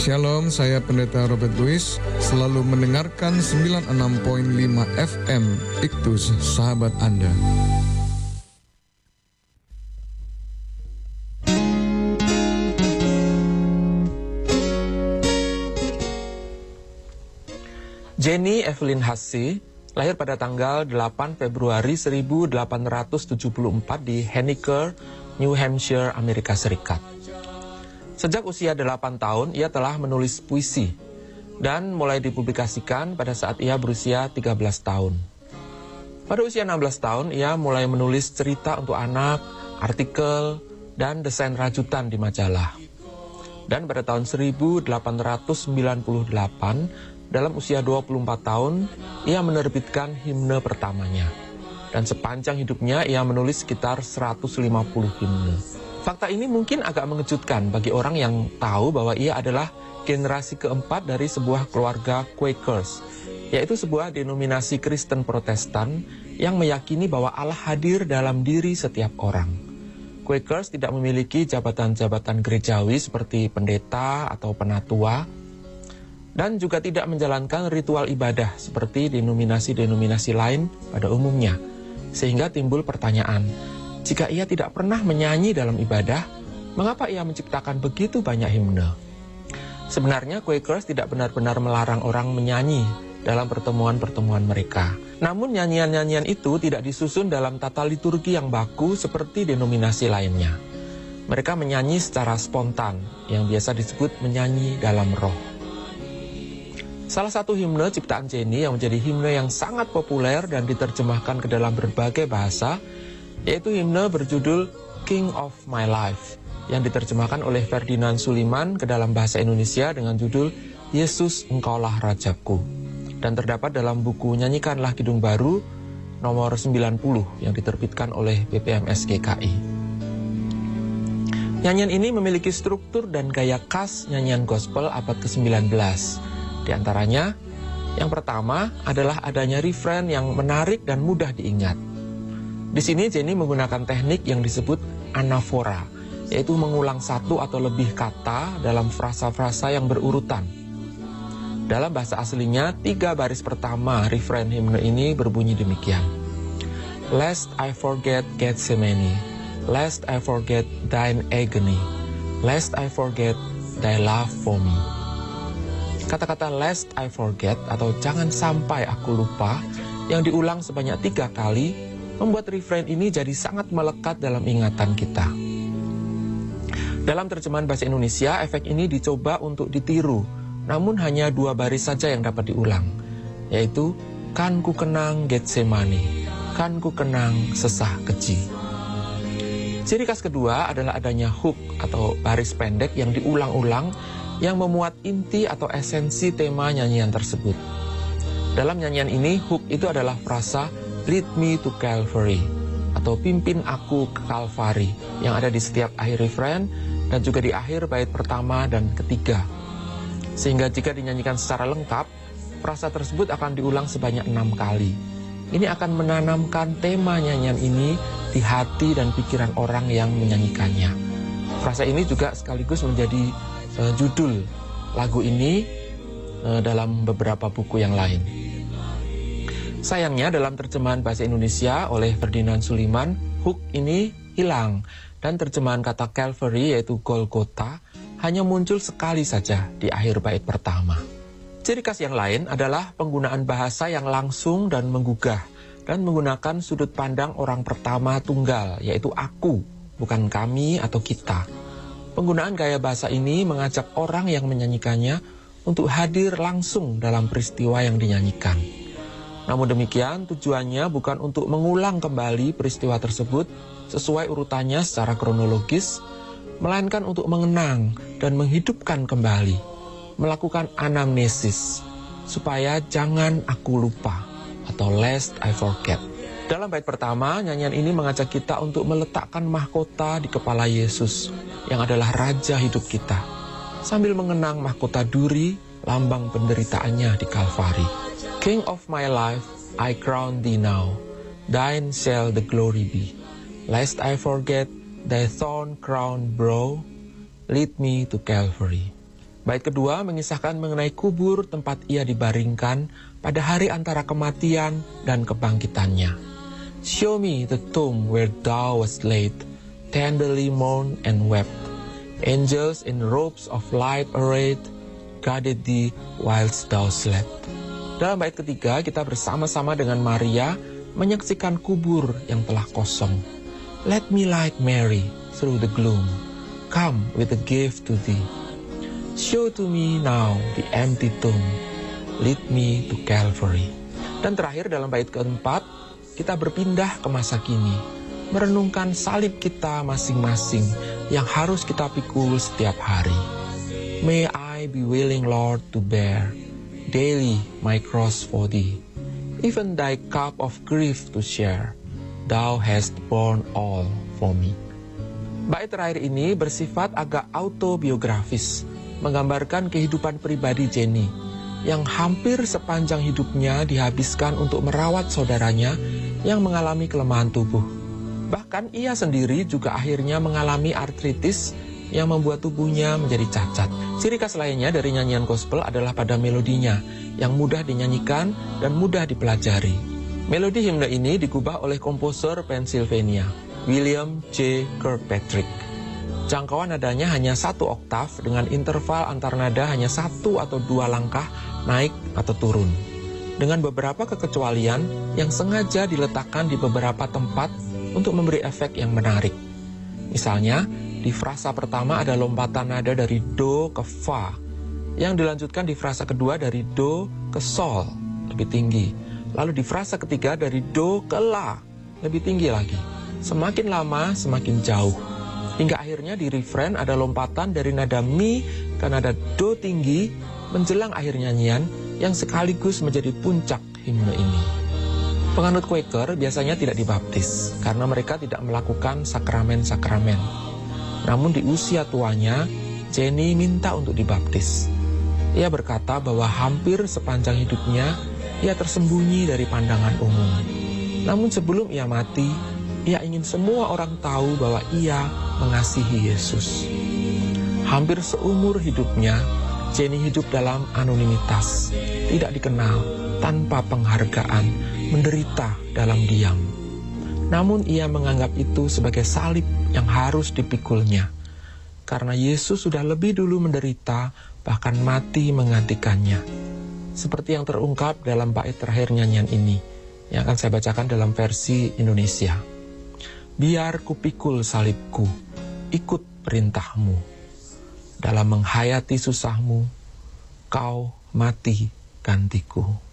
Shalom, saya Pendeta Robert Louis, selalu mendengarkan 96.5 FM Iktus, sahabat Anda. Jenny Evelyn Hussey lahir pada tanggal 8 Februari 1874 di Henniker, New Hampshire, Amerika Serikat. Sejak usia 8 tahun, ia telah menulis puisi dan mulai dipublikasikan pada saat ia berusia 13 tahun. Pada usia 16 tahun, ia mulai menulis cerita untuk anak, artikel, dan desain rajutan di majalah. Dan pada tahun 1898, dalam usia 24 tahun, ia menerbitkan himne pertamanya. Dan sepanjang hidupnya, ia menulis sekitar 150 himne. Fakta ini mungkin agak mengejutkan bagi orang yang tahu bahwa ia adalah generasi keempat dari sebuah keluarga Quakers, yaitu sebuah denominasi Kristen Protestan yang meyakini bahwa Allah hadir dalam diri setiap orang. Quakers tidak memiliki jabatan-jabatan gerejawi seperti pendeta atau penatua, dan juga tidak menjalankan ritual ibadah seperti denominasi-denominasi lain pada umumnya. Sehingga timbul pertanyaan, jika ia tidak pernah menyanyi dalam ibadah, mengapa ia menciptakan begitu banyak himne? Sebenarnya Quakers tidak benar-benar melarang orang menyanyi dalam pertemuan-pertemuan mereka. Namun nyanyian-nyanyian itu tidak disusun dalam tata liturgi yang baku seperti denominasi lainnya. Mereka menyanyi secara spontan, yang biasa disebut menyanyi dalam roh. Salah satu himne ciptaan Jenny yang menjadi himne yang sangat populer dan diterjemahkan ke dalam berbagai bahasa, yaitu himne berjudul King of My Life, yang diterjemahkan oleh Ferdinand Suliman ke dalam bahasa Indonesia dengan judul Yesus Engkaulah Rajaku, dan terdapat dalam buku Nyanyikanlah Kidung Baru nomor 90 yang diterbitkan oleh BPMS GKI. Nyanyian ini memiliki struktur dan gaya khas nyanyian gospel abad ke-19. Di antaranya, yang pertama adalah adanya refrain yang menarik dan mudah diingat. Di sini Jenny menggunakan teknik yang disebut anafora, yaitu mengulang satu atau lebih kata dalam frasa-frasa yang berurutan. Dalam bahasa aslinya, 3 baris pertama refrain himne ini berbunyi demikian. Lest I forget Gethsemane, lest I forget thine agony, lest I forget thy love for me. Kata-kata lest I forget atau jangan sampai aku lupa yang diulang sebanyak 3 kali membuat refrain ini jadi sangat melekat dalam ingatan kita. Dalam terjemahan bahasa Indonesia, efek ini dicoba untuk ditiru, namun hanya 2 baris saja yang dapat diulang, yaitu kan ku kenang Getsemani, kan ku kenang sesah keji. Ciri khas kedua adalah adanya hook atau baris pendek yang diulang-ulang yang memuat inti atau esensi tema nyanyian tersebut. Dalam nyanyian ini, hook itu adalah frasa lead me to Calvary atau pimpin aku ke Kalvari yang ada di setiap akhir refrain dan juga di akhir bait pertama dan ketiga. Sehingga jika dinyanyikan secara lengkap, frasa tersebut akan diulang sebanyak 6 kali. Ini akan menanamkan tema nyanyian ini di hati dan pikiran orang yang menyanyikannya. Frasa ini juga sekaligus menjadi judul lagu ini dalam beberapa buku yang lain. Sayangnya dalam terjemahan bahasa Indonesia oleh Ferdinand Suliman, hook ini hilang dan terjemahan kata Calvary yaitu Golgota hanya muncul sekali saja di akhir bait pertama. Ciri khas yang lain adalah penggunaan bahasa yang langsung dan menggugah dan menggunakan sudut pandang orang pertama tunggal, yaitu aku, bukan kami atau kita. Penggunaan gaya bahasa ini mengajak orang yang menyanyikannya untuk hadir langsung dalam peristiwa yang dinyanyikan. Namun demikian, tujuannya bukan untuk mengulang kembali peristiwa tersebut sesuai urutannya secara kronologis, melainkan untuk mengenang dan menghidupkan kembali, melakukan anamnesis, supaya jangan aku lupa atau lest I forget. Dalam bait pertama, nyanyian ini mengajak kita untuk meletakkan mahkota di kepala Yesus, yang adalah Raja hidup kita, sambil mengenang mahkota duri, lambang penderitaannya di Kalvari. King of my life, I crown thee now, thine shall the glory be. Lest I forget thy thorn crown brow, lead me to Calvary. Bait kedua mengisahkan mengenai kubur tempat ia dibaringkan pada hari antara kematian dan kebangkitannya. Show me the tomb where thou wast laid, tenderly mourned and wept. Angels in robes of light arrayed, guarded thee whilst thou slept. Dalam bait ketiga, kita bersama-sama dengan Maria menyaksikan kubur yang telah kosong. Let me like Mary through the gloom, come with a gift to thee. Show to me now the empty tomb, lead me to Calvary. Dan terakhir dalam bait keempat, kita berpindah ke masa kini, merenungkan salib kita masing-masing yang harus kita pikul setiap hari. May I be willing, Lord, to bear daily my cross for thee, even thy cup of grief to share, thou hast borne all for me. Bait terakhir ini bersifat agak autobiografis, menggambarkan kehidupan pribadi Jenny yang hampir sepanjang hidupnya dihabiskan untuk merawat saudaranya yang mengalami kelemahan tubuh. Bahkan ia sendiri juga akhirnya mengalami artritis yang membuat tubuhnya menjadi cacat. Ciri khas lainnya dari nyanyian gospel adalah pada melodinya yang mudah dinyanyikan dan mudah dipelajari. Melodi himne ini digubah oleh komposer Pennsylvania, William J. Kirkpatrick. Jangkauan nadanya hanya 1 oktav dengan interval antar nada hanya 1 atau 2 langkah naik atau turun. Dengan beberapa kekecualian yang sengaja diletakkan di beberapa tempat untuk memberi efek yang menarik. Misalnya, di frasa pertama ada lompatan nada dari do ke fa, yang dilanjutkan di frasa kedua dari do ke sol, lebih tinggi. Lalu di frasa ketiga dari do ke la, lebih tinggi lagi. Semakin lama, semakin jauh. Hingga akhirnya di refren ada lompatan dari nada mi ke nada do tinggi menjelang akhir nyanyian yang sekaligus menjadi puncak himne ini. Penganut Quaker biasanya tidak dibaptis karena mereka tidak melakukan sakramen-sakramen. Namun di usia tuanya, Jenny minta untuk dibaptis. Ia berkata bahwa hampir sepanjang hidupnya ia tersembunyi dari pandangan umum. Namun sebelum ia mati, ia ingin semua orang tahu bahwa ia mengasihi Yesus. Hampir seumur hidupnya, Jenny hidup dalam anonimitas, tidak dikenal, tanpa penghargaan, menderita dalam diam. Namun ia menganggap itu sebagai salib yang harus dipikulnya. Karena Yesus sudah lebih dulu menderita, bahkan mati menggantikannya. Seperti yang terungkap dalam bait terakhir nyanyian ini, yang akan saya bacakan dalam versi Indonesia. Biar kupikul salibku, ikut perintahmu. Dalam menghayati susahmu, kau mati gantiku.